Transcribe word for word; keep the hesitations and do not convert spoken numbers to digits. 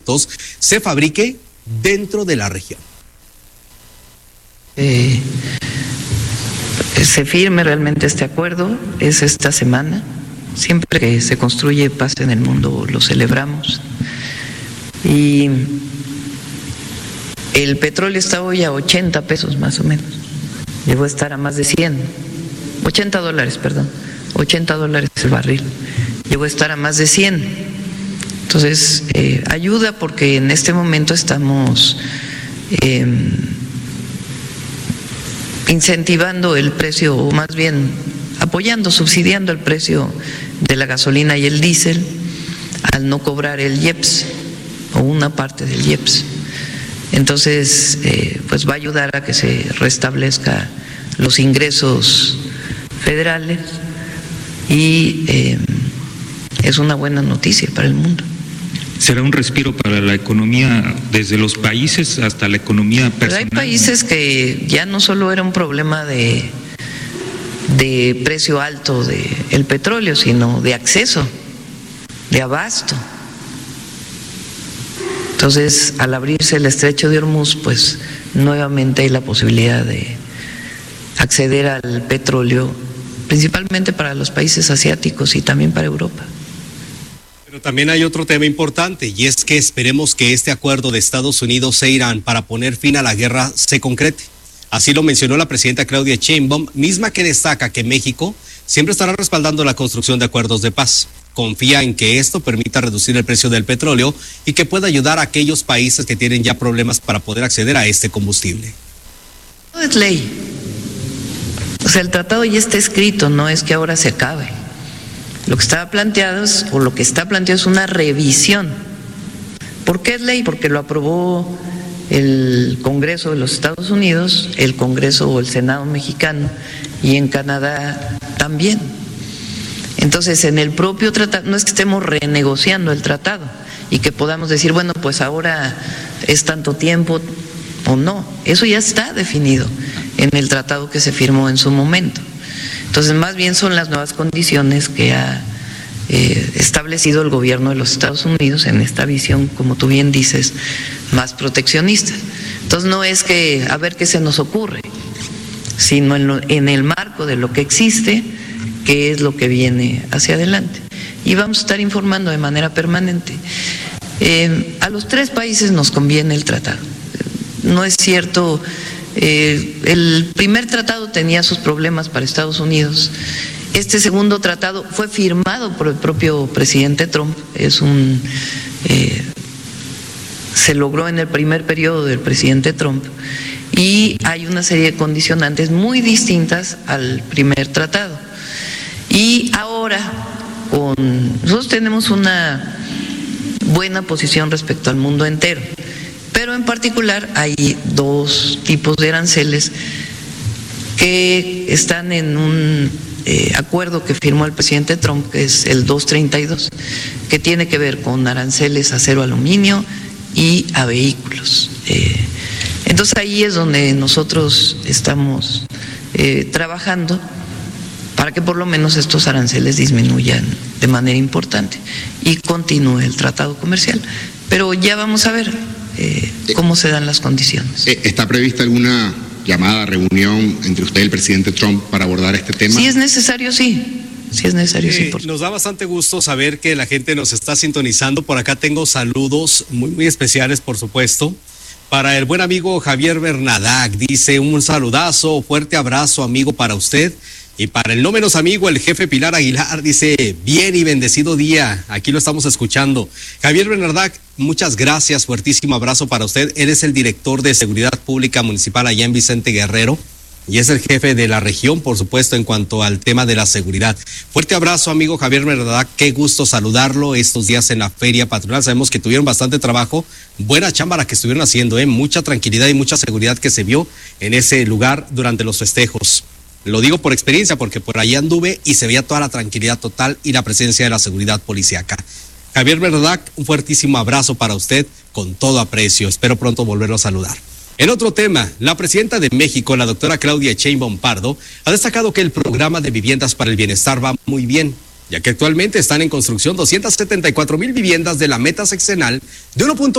se fabrique dentro de la región. Eh, se firme realmente este acuerdo, es esta semana. Siempre que se construye paz en el mundo lo celebramos. Y el petróleo está hoy a ochenta pesos más o menos. Llegó a estar a más de cien. ochenta dólares, perdón. ochenta dólares el barril. Llegó a estar a más de cien. Entonces, eh, ayuda porque en este momento estamos eh, incentivando el precio, o más bien apoyando, subsidiando el precio de la gasolina y el diésel al no cobrar el I E P S o una parte del I E P S. Entonces, eh, pues va a ayudar a que se restablezca los ingresos federales y eh, es una buena noticia para el mundo. ¿Será un respiro para la economía desde los países hasta la economía personal? Pero hay países que ya no solo era un problema de, de precio alto del petróleo, sino de acceso, de abasto. Entonces, al abrirse el estrecho de Hormuz, pues nuevamente hay la posibilidad de acceder al petróleo, principalmente para los países asiáticos y también para Europa. Pero también hay otro tema importante, y es que esperemos que este acuerdo de Estados Unidos e Irán para poner fin a la guerra se concrete. Así lo mencionó la presidenta Claudia Sheinbaum, misma que destaca que México siempre estará respaldando la construcción de acuerdos de paz. Confía en que esto permita reducir el precio del petróleo y que pueda ayudar a aquellos países que tienen ya problemas para poder acceder a este combustible. No es ley. O sea, el tratado ya está escrito, no es que ahora se acabe. Lo que estaba planteado es, o lo que está planteado es una revisión. ¿Por qué es ley? Porque lo aprobó el Congreso de los Estados Unidos, el Congreso o el Senado mexicano y en Canadá también. Entonces, en el propio tratado, no es que estemos renegociando el tratado y que podamos decir, bueno, pues ahora es tanto tiempo o no. Eso ya está definido en el tratado que se firmó en su momento. Entonces, más bien son las nuevas condiciones que ha eh, establecido el gobierno de los Estados Unidos en esta visión, como tú bien dices, más proteccionista. Entonces, no es que a ver qué se nos ocurre, sino en, lo, en el marco de lo que existe, qué es lo que viene hacia adelante. Y vamos a estar informando de manera permanente. Eh, a los tres países nos conviene el tratado. No es cierto, eh, el primer tratado tenía sus problemas para Estados Unidos. Este segundo tratado fue firmado por el propio presidente Trump. Es un, eh, se logró en el primer periodo del presidente Trump. Y hay una serie de condicionantes muy distintas al primer tratado. Y ahora, con, nosotros tenemos una buena posición respecto al mundo entero, pero en particular hay dos tipos de aranceles que están en un eh, acuerdo que firmó el presidente Trump, que es el doscientos treinta y dos, que tiene que ver con aranceles a acero, aluminio y a vehículos. Eh, entonces ahí es donde nosotros estamos eh, trabajando para que por lo menos estos aranceles disminuyan de manera importante y continúe el tratado comercial. Pero ya vamos a ver eh, cómo se dan las condiciones. ¿Está prevista alguna llamada, reunión entre usted y el presidente Trump para abordar este tema? Si es necesario, sí. Si es necesario, sí. Eh, nos da bastante gusto saber que la gente nos está sintonizando. Por acá tengo saludos muy, muy especiales, por supuesto. Para el buen amigo Javier Bernadac, dice un saludazo, fuerte abrazo, amigo, para usted. Y para el no menos amigo, el jefe Pilar Aguilar, dice, bien y bendecido día, aquí lo estamos escuchando. Javier Bernadac, muchas gracias, fuertísimo abrazo para usted. Él es el director de Seguridad Pública Municipal allá en Vicente Guerrero y es el jefe de la región, por supuesto, en cuanto al tema de la seguridad. Fuerte abrazo, amigo Javier Bernadac, qué gusto saludarlo estos días en la feria patronal. Sabemos que tuvieron bastante trabajo, buena chamba la que estuvieron haciendo, ¿eh? Mucha tranquilidad y mucha seguridad que se vio en ese lugar durante los festejos. Lo digo por experiencia, porque por ahí anduve y se veía toda la tranquilidad total y la presencia de la seguridad policíaca. Javier Bernadac, un fuertísimo abrazo para usted, con todo aprecio. Espero pronto volverlo a saludar. En otro tema, la presidenta de México, la doctora Claudia Sheinbaum Pardo, ha destacado que el programa de viviendas para el bienestar va muy bien, ya que actualmente están en construcción doscientas setenta y cuatro mil viviendas de la meta sexenal de uno punto